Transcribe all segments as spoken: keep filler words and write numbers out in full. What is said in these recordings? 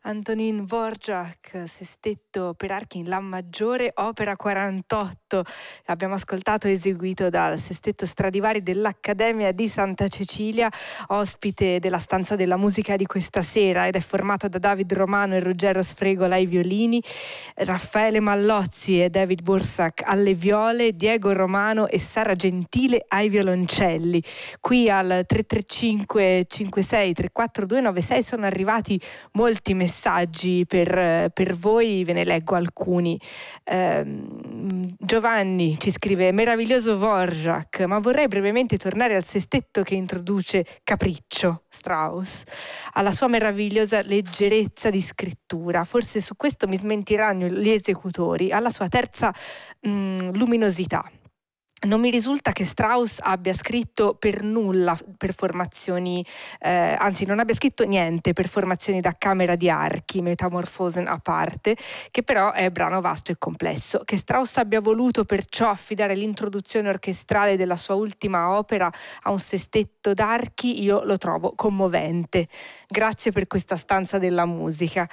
Antonín Dvořák, Sestetto per archi in La maggiore, opera quarantotto. Abbiamo ascoltato, eseguito dal Sestetto Stradivari dell'Accademia di Santa Cecilia, ospite della stanza della musica di questa sera, ed è formato da David Romano e Ruggero Sfregola ai violini, Raffaele Mallozzi e David Bursak alle viole, Diego Romano e Sara Gentile ai violoncelli. Qui al tre tre cinque cinque sei tre quattro due nove sei sono arrivati molti messaggi per, per voi, ve ne leggo alcuni. Eh, Giovanni ci scrive: meraviglioso Dvořák, ma vorrei brevemente tornare al sestetto che introduce Capriccio, Strauss, alla sua meravigliosa leggerezza di scrittura. Forse su questo mi smentiranno gli esecutori, alla sua terza mh, luminosità. Non mi risulta che Strauss abbia scritto per nulla per formazioni, eh, anzi non abbia scritto niente per formazioni da camera di archi, Metamorphosen a parte, che però è brano vasto e complesso. Che Strauss abbia voluto perciò affidare l'introduzione orchestrale della sua ultima opera a un sestetto d'archi, io lo trovo commovente. Grazie per questa stanza della musica.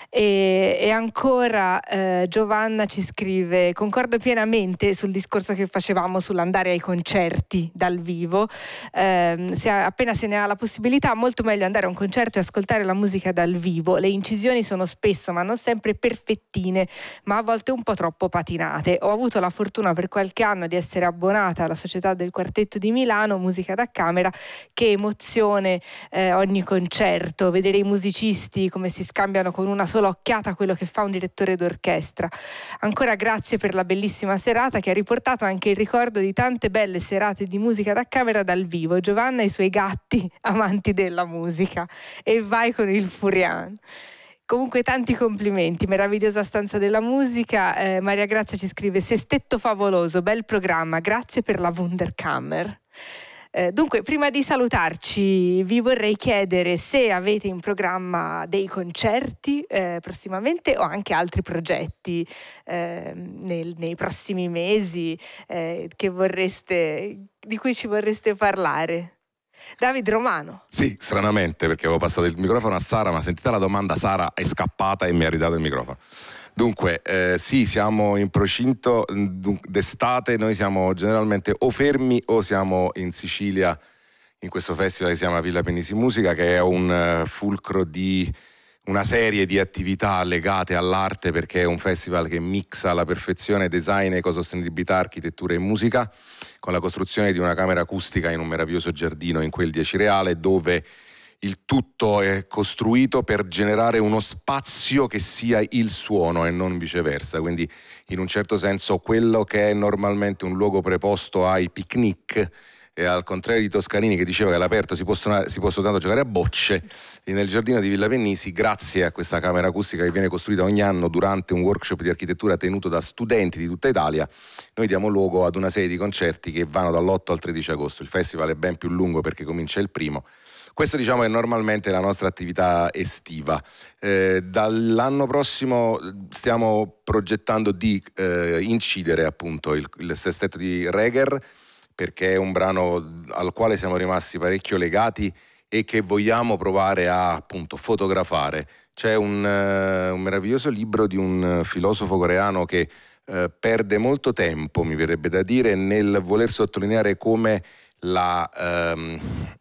E, e ancora eh, Giovanna ci scrive: concordo pienamente sul discorso che facevamo sull'andare ai concerti dal vivo. Eh, se appena se ne ha la possibilità, molto meglio andare a un concerto e ascoltare la musica dal vivo. Le incisioni sono spesso, ma non sempre, perfettine, ma a volte un po' troppo patinate. Ho avuto la fortuna per qualche anno di essere abbonata alla Società del Quartetto di Milano, musica da camera. Che emozione eh, ogni concerto, vedere i musicisti come si scambiano con una sola occhiata quello che fa un direttore d'orchestra. Ancora grazie per la bellissima serata che ha riportato anche il ricordo di tante belle serate di musica da camera dal vivo. Giovanna e i suoi gatti amanti della musica. E vai con il Furian. Comunque tanti complimenti, meravigliosa stanza della musica. eh, Maria Grazia ci scrive: sestetto favoloso, bel programma, grazie per la Wunderkammer. Eh, dunque, prima di salutarci vi vorrei chiedere se avete in programma dei concerti eh, prossimamente, o anche altri progetti eh, nel, nei prossimi mesi eh, che vorreste, di cui ci vorreste parlare. David Romano. Sì, stranamente, perché avevo passato il microfono a Sara, ma sentita la domanda Sara è scappata e mi ha ridato il microfono. Dunque, eh, sì, siamo in procinto d'estate, noi siamo generalmente o fermi o siamo in Sicilia in questo festival che si chiama Villa Pennisi Musica, che è un uh, fulcro di una serie di attività legate all'arte, perché è un festival che mixa alla perfezione design, ecosostenibilità, architettura e musica, con la costruzione di una camera acustica in un meraviglioso giardino in quel di Acireale, dove il tutto è costruito per generare uno spazio che sia il suono e non viceversa. Quindi in un certo senso quello che è normalmente un luogo preposto ai picnic, e al contrario di Toscanini che diceva che all'aperto si può, suonare, si può soltanto giocare a bocce, nel giardino di Villa Pennisi, grazie a questa camera acustica che viene costruita ogni anno durante un workshop di architettura tenuto da studenti di tutta Italia, noi diamo luogo ad una serie di concerti che vanno dall'otto al tredici agosto. Il festival è ben più lungo perché comincia il primo. Questo, diciamo, è normalmente la nostra attività estiva. Eh, dall'anno prossimo stiamo progettando di eh, incidere appunto il, il sestetto di Reger, perché è un brano al quale siamo rimasti parecchio legati e che vogliamo provare a appunto fotografare. C'è un, uh, un meraviglioso libro di un filosofo coreano che uh, perde molto tempo, mi verrebbe da dire, nel voler sottolineare come la um,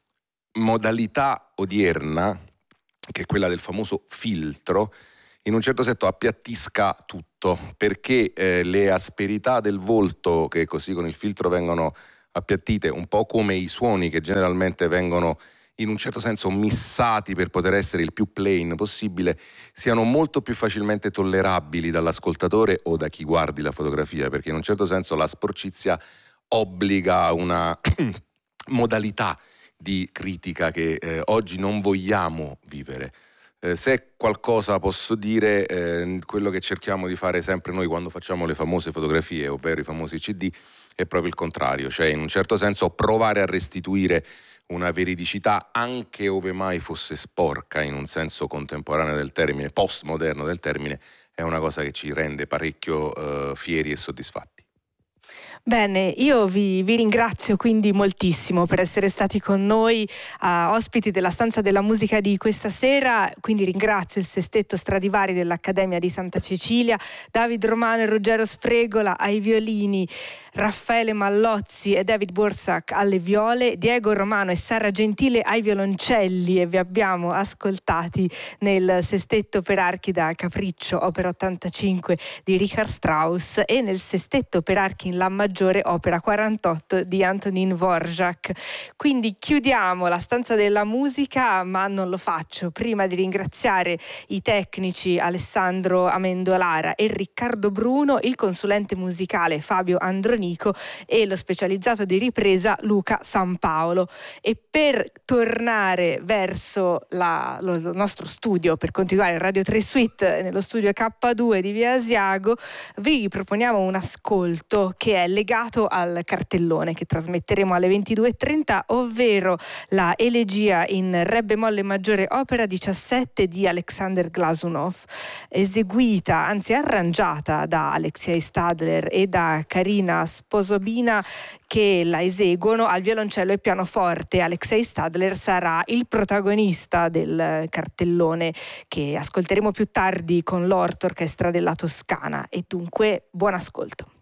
modalità odierna, che è quella del famoso filtro, in un certo senso appiattisca tutto, perché eh, le asperità del volto, che così con il filtro vengono appiattite, un po' come i suoni che generalmente vengono in un certo senso missati per poter essere il più plain possibile, siano molto più facilmente tollerabili dall'ascoltatore o da chi guardi la fotografia, perché in un certo senso la sporcizia obbliga a una modalità di critica che eh, oggi non vogliamo vivere. Eh, se qualcosa posso dire, eh, quello che cerchiamo di fare sempre noi quando facciamo le famose fotografie, ovvero i famosi C D, è proprio il contrario, cioè in un certo senso provare a restituire una veridicità anche ove mai fosse sporca, in un senso contemporaneo del termine, postmoderno del termine, è una cosa che ci rende parecchio eh, fieri e soddisfatti. Bene, io vi, vi ringrazio quindi moltissimo per essere stati con noi, uh, ospiti della Stanza della Musica di questa sera, quindi ringrazio il Sestetto Stradivari dell'Accademia di Santa Cecilia, David Romano e Ruggero Sfregola ai violini, Raffaele Mallozzi e David Borsak alle viole, Diego Romano e Sara Gentile ai violoncelli, e vi abbiamo ascoltati nel Sestetto per archi da Capriccio, opera ottantacinque di Richard Strauss, e nel Sestetto per archi in La maggiore, opera quarantotto di Antonin Dvorak. Quindi chiudiamo la Stanza della Musica, ma non lo faccio prima di ringraziare i tecnici Alessandro Amendolara e Riccardo Bruno, il consulente musicale Fabio Andronico e lo specializzato di ripresa Luca San Paolo. E per tornare verso la, lo, lo nostro studio, per continuare in Radio tre Suite nello studio K due di Via Asiago, vi proponiamo un ascolto che è legato al cartellone che trasmetteremo alle ventidue e trenta, ovvero la elegia in re bemolle maggiore opera diciassette di Alexander Glazunov, eseguita, anzi arrangiata da Alexei Stadler e da Karina Sposobina, che la eseguono al violoncello e pianoforte. Alexei Stadler sarà il protagonista del cartellone che ascolteremo più tardi con l'Orto Orchestra della Toscana, e dunque buon ascolto.